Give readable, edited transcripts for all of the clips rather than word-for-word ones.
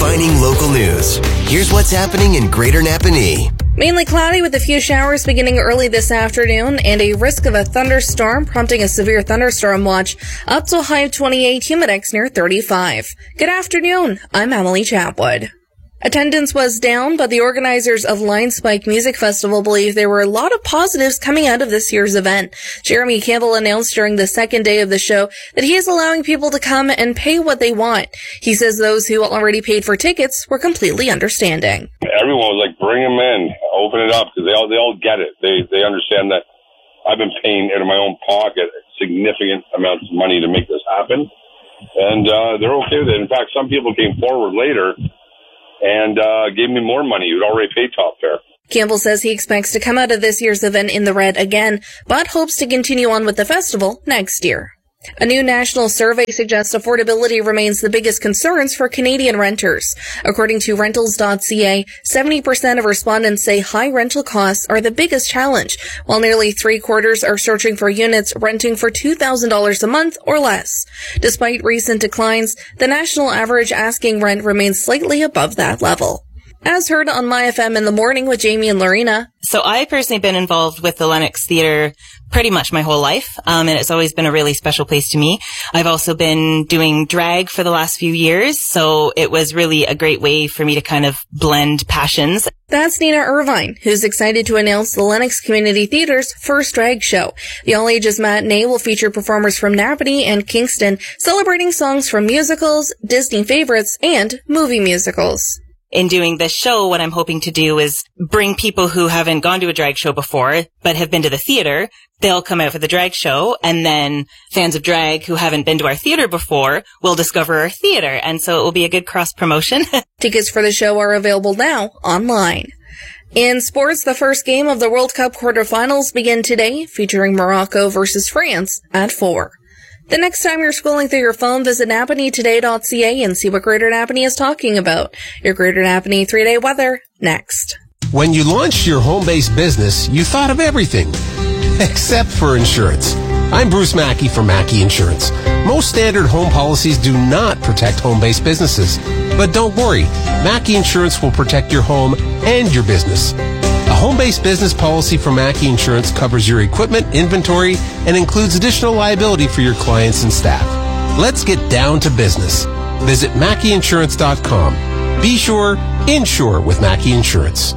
Defining local news. Here's what's happening in Greater Napanee. Mainly cloudy with a few showers beginning early this afternoon and a risk of a thunderstorm, prompting a severe thunderstorm watch up to a high of 28, humidex near 35. Good afternoon. I'm Emily Chapwood. Attendance was down, but the organizers of Lion Spike Music Festival believe there were a lot of positives coming out of this year's event. Jeremy Campbell announced during the second day of the show that he is allowing people to come and pay what they want. He says those who already paid for tickets were completely understanding. Everyone was like, bring them in, open it up, because they all get it. They understand that I've been paying out of my own pocket significant amounts of money to make this happen, and they're okay with it. In fact, some people came forward later and gave me more money who'd already paid top fare. Campbell says he expects to come out of this year's event in the red again, but hopes to continue on with the festival next year. A new national survey suggests affordability remains the biggest concerns for Canadian renters. According to Rentals.ca, 70% of respondents say high rental costs are the biggest challenge, while nearly three-quarters are searching for units renting for $2,000 a month or less. Despite recent declines, the national average asking rent remains slightly above that level. As heard on My FM in the morning with Jamie and Lorena. So I personally been involved with the Lennox Theatre pretty much my whole life, and it's always been a really special place to me. I've also been doing drag for the last few years, so it was really a great way for me to kind of blend passions. That's Nina Irvine, who's excited to announce the Lennox Community Theatre's first drag show. The all-ages matinee will feature performers from Napanee and Kingston, celebrating songs from musicals, Disney favorites, and movie musicals. In doing this show, what I'm hoping to do is bring people who haven't gone to a drag show before, but have been to the theater. They'll come out for the drag show, and then fans of drag who haven't been to our theater before will discover our theater, and so it will be a good cross-promotion. Tickets for the show are available now online. In sports, the first game of the World Cup quarterfinals begin today, featuring Morocco versus France at 4. The next time you're scrolling through your phone, visit NapaneeToday.ca and see what Greater Napanee is talking about. Your Greater Napanee 3-day weather, next. When you launched your home-based business, you thought of everything, except for insurance. I'm Bruce Mackey from Mackey Insurance. Most standard home policies do not protect home-based businesses. But don't worry, Mackey Insurance will protect your home and your business. A home-based business policy from Mackey Insurance covers your equipment, inventory, and includes additional liability for your clients and staff. Let's get down to business. Visit MackeyInsurance.com. Be sure, insure with Mackey Insurance.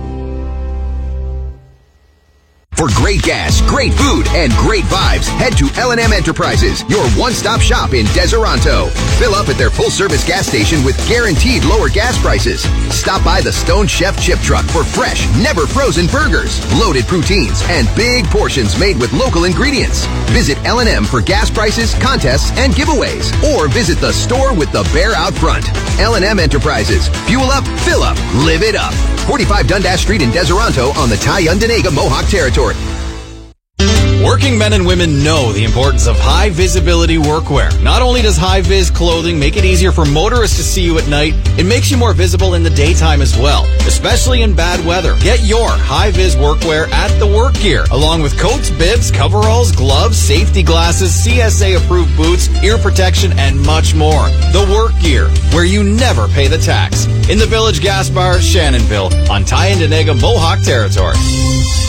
For great gas, great food, and great vibes, head to L&M Enterprises, your one-stop shop in Deseronto. Fill up at their full-service gas station with guaranteed lower gas prices. Stop by the Stone Chef Chip Truck for fresh, never-frozen burgers, loaded poutines, and big portions made with local ingredients. Visit L&M for gas prices, contests, and giveaways. Or visit the store with the bear out front. L&M Enterprises. Fuel up, fill up, live it up. 45 Dundas Street in Deseronto on the Tyondenega Mohawk Territory. Working men and women know the importance of high-visibility workwear. Not only does high-vis clothing make it easier for motorists to see you at night, it makes you more visible in the daytime as well, especially in bad weather. Get your high-vis workwear at The Work Gear, along with coats, bibs, coveralls, gloves, safety glasses, CSA-approved boots, ear protection, and much more. The Work Gear, where you never pay the tax. In the Village Gas Bar, Shannonville, on Tyondenega Mohawk Territory.